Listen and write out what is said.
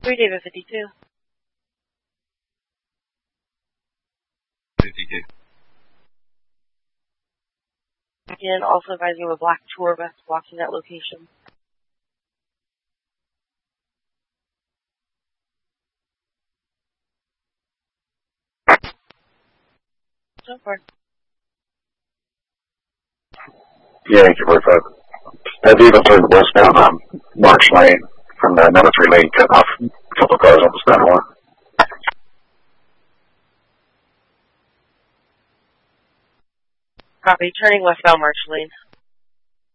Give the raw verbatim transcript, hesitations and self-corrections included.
three David fifty-two. fifty-two. And also advising of a black tour bus blocking that location. So far. Yeah, Yankee forty-five. That's even turned westbound on March Lane from the number three lane, cutting off a couple of cars on the center one. Copy. Turning westbound March Lane.